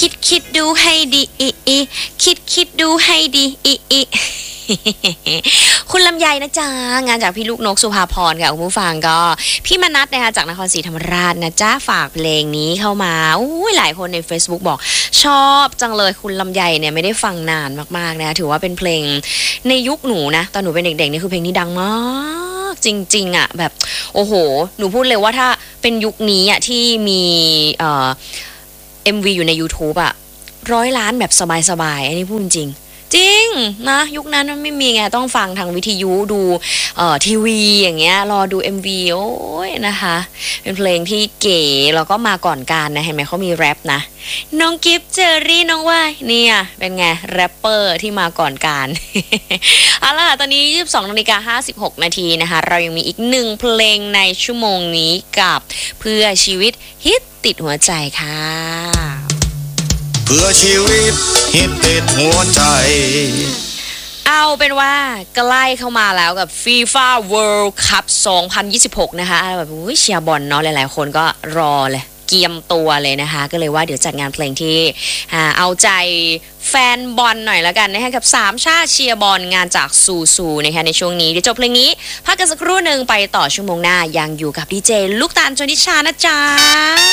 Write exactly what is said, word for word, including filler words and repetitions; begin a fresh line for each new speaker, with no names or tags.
คิดคิดดูให้ดีอีอีคิดคิดดูให้ดีอีอีคุณลำไยนะจ๊ะงานจากพี่ลูกนกสุภาพรค่ะคุณผู้ฟังก็พี่มนัสนะคะจากนครศรีธรรมราชนะจ๊ะฝากเพลงนี้เข้ามาอุ้ยหลายคนใน Facebook บอกชอบจังเลยคุณลำไยเนี่ยไม่ได้ฟังนานมากๆนะถือว่าเป็นเพลงในยุคหนูนะตอนหนูเป็นเด็กๆนี่คือเพลงนี้ดังมากจริงๆอ่ะแบบโอ้โหหนูพูดเลยว่าถ้าเป็นยุคนี้อ่ะที่มีเอ่อ เอ็ม วี อยู่ใน YouTube อ่ะร้อยล้านแบบสบายๆอันนี้พูดจริงจริงนะยุคนั้นมันไม่มีไงต้องฟังทางวิทยุดูเอ่อทีวีอย่างเงี้ยรอดู เอ็ม วี โอ้ยนะคะเป็นเพลงที่เก๋แล้วก็มาก่อนการนะเห็นไหมเขามีแรปนะน้องกิฟเจอรี่น้องว่ายเนี่ยเป็นไงแรปเปอร์ที่มาก่อนการ เอาล่ะตอนนี้ยี่สิบสองนาฬิกาห้าสิบหกนาทีนะคะเรายังมีอีกหนึ่งเพลงในชั่วโมงนี้กับเพื่อชีวิตฮิตติดหัวใจค่ะ
เพื่อชีวิตฮิตติดหัวใจ
เอาเป็นว่าใกล้เข้ามาแล้วกับ FIFA World Cup สองพันยี่สิบหกนะคะแบบอุ้ยเชียร์บอลเนาะหลายๆคนก็รอเลยเกียมตัวเลยนะคะก็เลยว่าเดี๋ยวจัดงานเพลงที่เอาใจแฟนบอลหน่อยละกันนะคะกับสามชาติเชียร์บอลงานจากซูซูนะคะในช่วงนี้เดี๋ยวจบเพลงนี้พักกันสักครู่หนึ่งไปต่อชั่วโมงหน้ายังอยู่กับดีเจลูกตาลชนิชานะจ๊ะ